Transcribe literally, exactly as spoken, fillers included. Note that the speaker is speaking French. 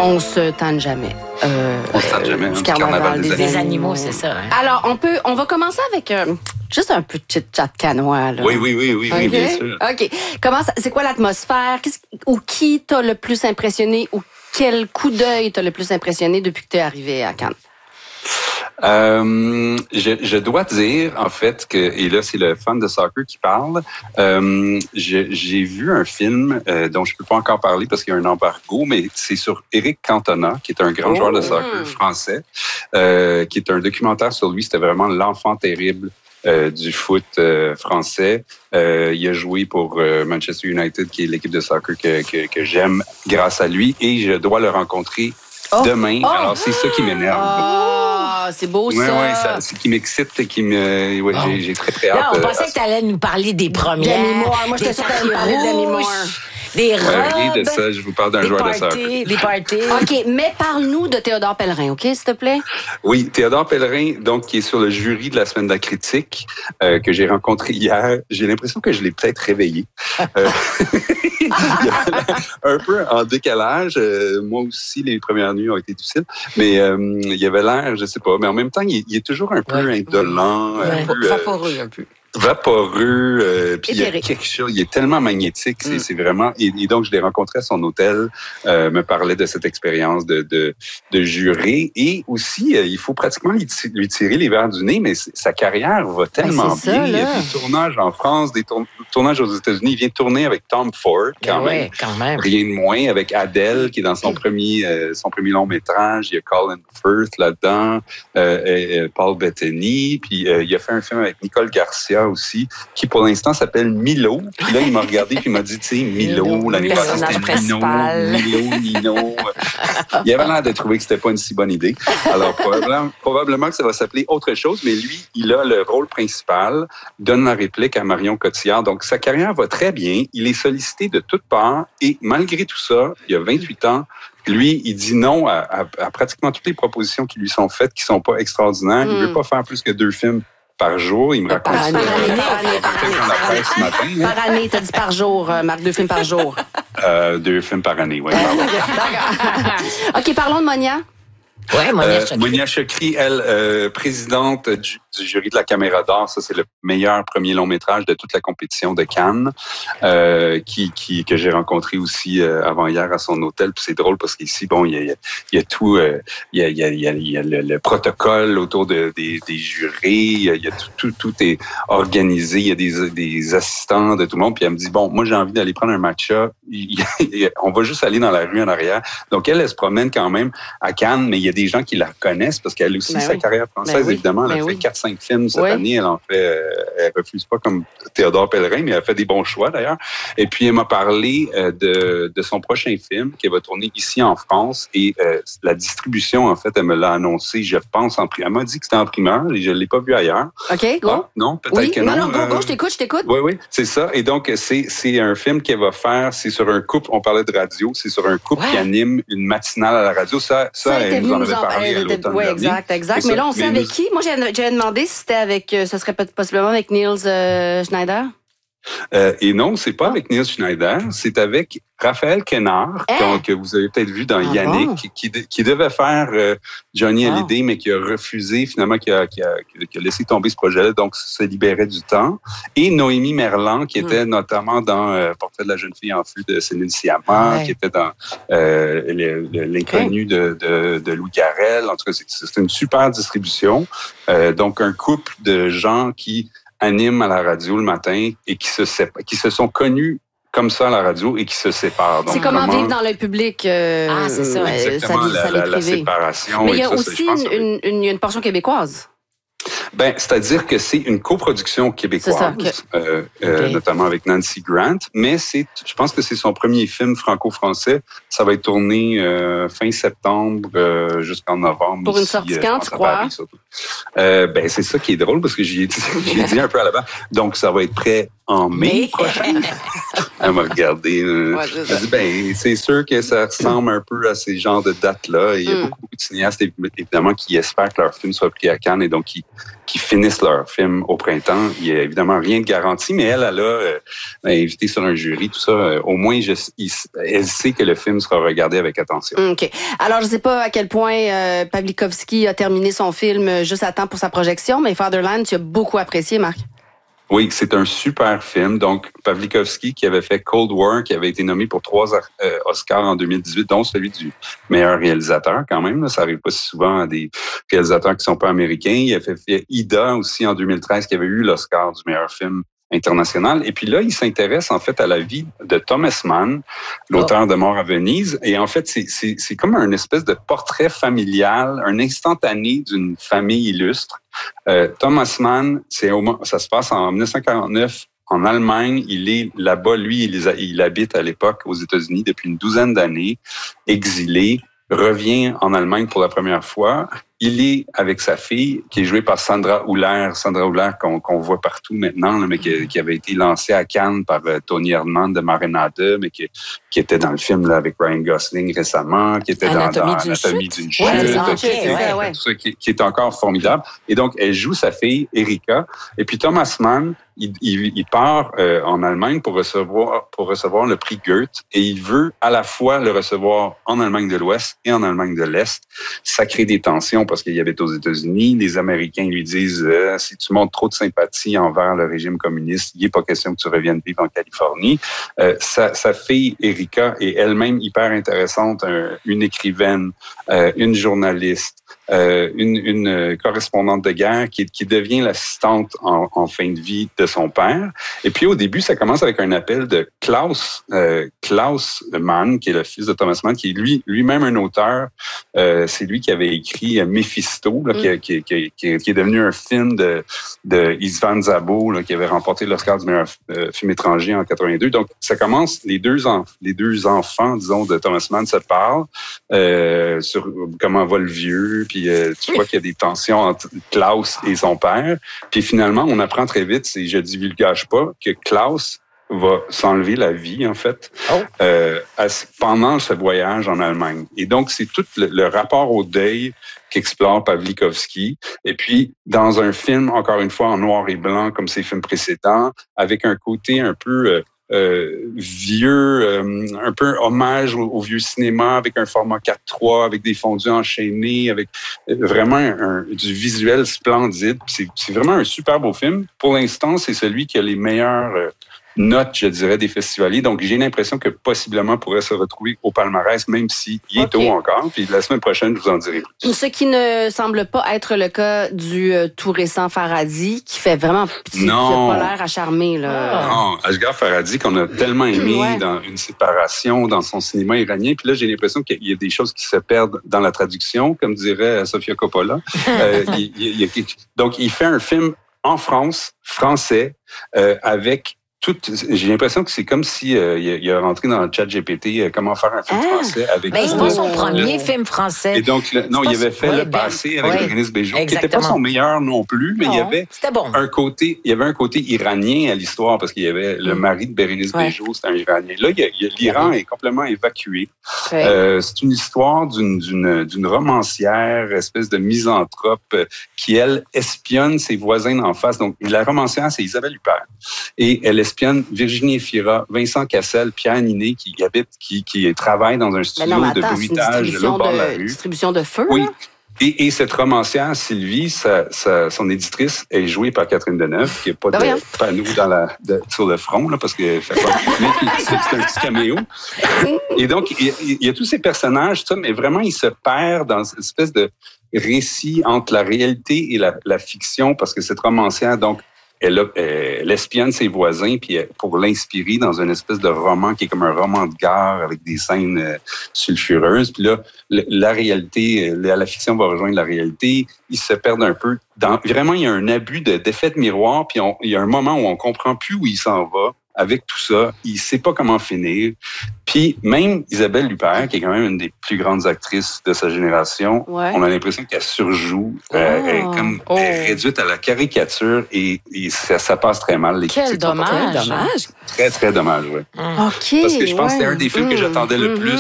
On se tente jamais. Euh, on se tente jamais. Du hein, carnaval, carnaval des, des, des animaux, c'est ça. Hein? Alors, on peut, on va commencer avec euh, juste un peu de chit-chat canois. Là. Oui, oui, oui, oui, okay. oui, bien sûr. OK. Comment ça, c'est quoi l'atmosphère? Qu'est-ce, ou qui t'a le plus impressionné? Ou quel coup d'œil t'a le plus impressionné depuis que t'es arrivé à Cannes? Euh, je, je dois dire, en fait, que, et là, c'est le fan de soccer qui parle, euh, je, j'ai vu un film euh, dont je ne peux pas encore parler parce qu'il y a un embargo, mais c'est sur Éric Cantona, qui est un grand oh. joueur de soccer français, euh, qui est un documentaire sur lui. C'était vraiment l'enfant terrible euh, du foot euh, français. Euh, il a joué pour euh, Manchester United, qui est l'équipe de soccer que, que, que j'aime grâce à lui, et je dois le rencontrer oh. demain. Oh. Alors, c'est ça qui m'énerve. Oh. C'est beau, ouais, ça. Oui, ça, c'est qui m'excite et qui me... Ouais, oh. j'ai, j'ai très, très hâte. Là, on pensait que tu allais nous parler des premières. Demi Moore. Moi, je te souhaite de parler de Demi Moore. Des robes. Ouais, rien de ça, je vous parle d'un joueur parties, de soccer. Des parties. OK, mais parle-nous de Théodore Pellerin, OK, s'il te plaît? Oui, Théodore Pellerin, donc, qui est sur le jury de la Semaine de la critique, euh, que j'ai rencontré hier. J'ai l'impression que je l'ai peut-être réveillé. euh, un peu en décalage. Euh, moi aussi, les premières nuits ont été difficiles. Mais euh, il avait l'air, je sais pas, mais en même temps, il, il est toujours un peu ouais, indolent. Ouais, un peu, vaporeux un peu. Vaporeux, euh, puis il y a quelque chose, il est tellement magnétique, c'est, mm. c'est vraiment, et, et donc je l'ai rencontré à son hôtel, euh, me parlait de cette expérience de, de, de juré, et aussi, euh, il faut pratiquement lui, t- lui tirer les verres du nez, mais sa carrière va tellement ben bien, ça, il y a des tournages en France, des tour- tournages aux États-Unis, il vient tourner avec Tom Ford, quand, ben même. Ouais, quand même, rien de moins, avec Adele, qui est dans son premier, euh, son premier long métrage, il y a Colin Firth là-dedans, euh, et, et Paul Bettany, puis euh, il a fait un film avec Nicole Garcia aussi, qui pour l'instant s'appelle Milo. Puis là, il m'a regardé puis il m'a dit, tu sais, Milo, l'année passée, c'était Mino, Milo, Nino. Il avait l'air de trouver que c'était pas une si bonne idée. Alors, probablement, probablement que ça va s'appeler autre chose, mais lui, il a le rôle principal, donne la réplique à Marion Cotillard. Donc, sa carrière va très bien. Il est sollicité de toutes parts et malgré tout ça, il a vingt-huit ans, lui, il dit non à, à, à pratiquement toutes les propositions qui lui sont faites, qui sont pas extraordinaires. Mm. Il veut pas faire plus que deux films par jour. Il me raconte par ça. Année, par année, par année, par année, ce matin, par année. année, t'as dit par jour, Marc, deux films par jour. Euh, deux films par année, oui. OK, parlons de Monia. Oui, Monia Chokri. Euh, Monia Chokri, elle, euh, présidente du, du jury de la Caméra d'Or. Ça, c'est le meilleur premier long métrage de toute la compétition de Cannes, euh, qui, qui, que j'ai rencontré aussi euh, avant-hier à son hôtel. Puis c'est drôle parce qu'ici, bon, il y a, il y a tout, euh, il y a, il y a, il y a, il y a le, le protocole autour de, des, des jurés. Il y a, il y a tout, tout, tout est organisé. Il y a des, des assistants de tout le monde. Puis elle me dit, bon, moi, j'ai envie d'aller prendre un matcha. On va juste aller dans la rue en arrière. Donc, elle, elle se promène quand même à Cannes, mais il y a des gens qui la reconnaissent parce qu'elle aussi, ben sa oui. carrière française, ben oui. évidemment, elle ben a fait oui. quatre cinq films cette oui. année. Elle en fait, euh, elle refuse pas comme Théodore Pellerin, mais elle a fait des bons choix d'ailleurs. Et puis, elle m'a parlé euh, de, de son prochain film qui va tourner ici en France et euh, la distribution, en fait, elle me l'a annoncé, je pense, en primeur. Elle m'a dit que c'était en primeur et je l'ai pas vu ailleurs. OK, go. Ah, non, peut-être oui. que non. Non, non, go, go, je t'écoute, je t'écoute. Oui, oui, c'est ça. Et donc, c'est, c'est un film qu'elle va faire, c'est sur un couple, on parlait de radio, c'est sur un couple ouais. qui anime une matinale à la radio. Ça, ça, ça elle nous en avait parlé à l'automne Oui, dernier. exact, exact. Mais là, on sait avec nous... qui? Moi, j'ai, j'ai demandé si c'était avec, ce serait possiblement avec Niels euh, Schneider. Euh, et non, c'est pas avec Niels Schneider, c'est avec Raphaël Quenard, hey. que, que vous avez peut-être vu dans ah Yannick, bon? qui, qui, qui devait faire euh, Johnny wow. Hallyday, mais qui a refusé, finalement, qui a, qui a, qui a laissé tomber ce projet-là, donc ça libérait du temps. Et Noémie Merlan, qui était mm. notamment dans euh, Portrait de la jeune fille en feu de Céline Sciamma, ouais. qui était dans euh, le, le, L'inconnu okay. de, de, de Louis Garrel. En tout cas, c'est, c'est une super distribution. Euh, donc, un couple de gens qui animent à la radio le matin et qui se, sépa- qui se sont connus comme ça à la radio et qui se séparent. Donc, c'est comment vivre dans le public. Euh, ah, c'est ça. Exactement, sa vie, la, la, la séparation. Mais il y a ça, aussi une, que... une, une, une portion québécoise. Ben, c'est-à-dire que c'est une coproduction québécoise, ça, okay. euh, okay. Euh, notamment avec Nancy Grant, mais c'est, je pense que c'est son premier film franco-français. Ça va être tourné euh, fin septembre euh, jusqu'en novembre. Pour une sortie quand, tu crois? Euh, ben, c'est ça qui est drôle parce que j'y ai dit, j'y ai dit un peu à la base. Donc, ça va être prêt en mai prochain. Elle m'a regardé. Euh, Ouais, elle a dit, ben, c'est sûr que ça ressemble un peu à ces genres de dates-là. Il y a Mm. beaucoup, beaucoup de cinéastes, évidemment, qui espèrent que leur film soit pris à Cannes et donc qui, qui finissent leur film au printemps. Il n'y a évidemment rien de garanti, mais elle, elle a euh, invité sur un jury, tout ça. Euh, au moins, je, il, elle sait que le film sera regardé avec attention. OK. Alors, je ne sais pas à quel point euh, Pawlikowski a terminé son film juste à temps pour sa projection, mais Fatherland, tu as beaucoup apprécié, Marc. Oui, c'est un super film. Donc, Pawlikowski, qui avait fait Cold War, qui avait été nommé pour trois euh, Oscars en deux mille dix-huit, dont celui du meilleur réalisateur quand même. Là. Ça arrive pas si souvent à des réalisateurs qui sont pas américains. Il a fait, fait Ida aussi en deux mille treize, qui avait eu l'Oscar du meilleur film international. Et puis là, il s'intéresse en fait à la vie de Thomas Mann, l'auteur oh. de Mort à Venise. Et en fait, c'est, c'est, c'est comme un espèce de portrait familial, un instantané d'une famille illustre. Euh, Thomas Mann, c'est au, ça se passe en dix-neuf cent quarante-neuf en Allemagne. Il est là-bas, lui, il, il habite à l'époque aux États-Unis depuis une douzaine d'années, exilé, revient en Allemagne pour la première fois. Il est avec sa fille, qui est jouée par Sandra Hüller, Sandra Hüller qu'on, qu'on voit partout maintenant, là, mais qui, qui avait été lancée à Cannes par euh, Tony Erdmann de Marinade, mais qui, qui était dans le film là, avec Ryan Gosling récemment, qui était Anatomie dans, dans d'une Anatomie chute. d'une chute, Ouais, tout, okay, tout, ouais. tout, tout ça, qui, qui est encore formidable. Et donc, elle joue sa fille, Erika. Et puis Thomas Mann, il, il, il part euh, en Allemagne pour recevoir, pour recevoir le prix Goethe, et il veut à la fois le recevoir en Allemagne de l'Ouest et en Allemagne de l'Est. Ça crée des tensions parce qu'il habite aux États-Unis. Les Américains lui disent euh, si tu montres trop de sympathie envers le régime communiste, il n'est pas question que tu reviennes vivre en Californie. Euh, sa, sa fille Erika est elle-même hyper intéressante, un, une écrivaine, euh, une journaliste, euh, une, une correspondante de guerre qui, qui devient l'assistante en, en fin de vie de son père. Et puis au début, ça commence avec un appel de Klaus euh, Klaus Mann, qui est le fils de Thomas Mann, qui est lui lui-même un auteur. Euh, c'est lui qui avait écrit Mephisto, là, mm. qui, qui, qui, qui, qui est devenu un film de, de Istvan Szabo, là, qui avait remporté l'Oscar du meilleur euh, film étranger en quatre-vingt-deux. Donc ça commence, les deux, en, les deux enfants, disons, de Thomas Mann se parlent euh, sur comment va le vieux, puis euh, tu vois qu'il y a des tensions entre Klaus et son père. Puis finalement, on apprend très vite, et je divulgage pas, que Klaus va s'enlever la vie, en fait, oh. euh, pendant ce voyage en Allemagne. Et donc, c'est tout le, le rapport au deuil qu'explore Pawlikowski. Et puis, dans un film, encore une fois, en noir et blanc, comme ses films précédents, avec un côté un peu euh, euh, vieux, euh, un peu hommage au, au vieux cinéma, avec un format quatre trois, avec des fondus enchaînés, avec vraiment un, du visuel splendide. C'est, c'est vraiment un super beau film. Pour l'instant, c'est celui qui a les meilleurs... Euh, note, je dirais, des festivaliers. Donc, j'ai l'impression que possiblement pourrait se retrouver au palmarès, même s'il est okay. tôt encore. Puis la semaine prochaine, je vous en dirai plus. Ce qui ne semble pas être le cas du euh, tout récent Farhadi, qui fait vraiment petit, non. qui n'a pas l'air à charmer. Là. Non, Asghar Farhadi, qu'on a tellement aimé ouais. dans une séparation, dans son cinéma iranien. Puis là, j'ai l'impression qu'il y a des choses qui se perdent dans la traduction, comme dirait Sofia Coppola. euh, il, il, il, donc, il fait un film en France, français, euh, avec Tout, j'ai l'impression que c'est comme si euh, il, il a rentré dans le chat G P T euh, comment faire un film ah, français avec. Mais c'est pas son premier le, film français. Et donc le, non, il avait fait le passé avec ouais, Bérénice Bejo, qui n'était pas son meilleur non plus, mais non, il y avait bon. un côté, il y avait un côté iranien à l'histoire parce qu'il y avait mm. le mari de Bérénice ouais. Bejo, c'était un Iranien. Là, il y a, il y a, l'Iran ouais. est complètement évacué. Ouais. Euh, c'est une histoire d'une, d'une, d'une romancière, espèce de misanthrope, euh, qui elle espionne ses voisins d'en face. Donc la romancière, c'est Isabelle Huppert, et elle espionne Virginie Efira, Vincent Cassel, Pierre Ninet, qui habite, qui, qui travaille dans un studio non, attends, de bruitage là, au bord de la rue. Distribution de feu. Oui. Et, et cette romancière, Sylvie, sa, sa, son éditrice, est jouée par Catherine Deneuve, qui n'a pas ben de panneau dans la, de, sur le front, là, parce qu'elle fait pas. Mais c'est, c'est un petit caméo. Et donc, il, il y a tous ces personnages, ça, mais vraiment, ils se perdent dans cette espèce de récit entre la réalité et la, la fiction, parce que cette romancière, donc, Elle, a, elle espionne ses voisins puis pour l'inspirer dans une espèce de roman qui est comme un roman de gare avec des scènes euh, sulfureuses. Puis là, le, la réalité, la, la fiction va rejoindre la réalité. Ils se perdent un peu. Dans, vraiment, il y a un abus de, d'effet de miroir. Puis on, il y a un moment où on comprend plus où il s'en va avec tout ça, il sait pas comment finir. Puis même Isabelle Huppert, qui est quand même une des plus grandes actrices de sa génération, ouais. on a l'impression qu'elle surjoue, oh. euh, elle est comme oh. elle est réduite à la caricature et, et ça, ça passe très mal. Les Quel dommage. Quel dommage. Très, très dommage, oui. OK. Parce que je pense ouais. que c'était un des films mmh, que j'attendais le mmh. plus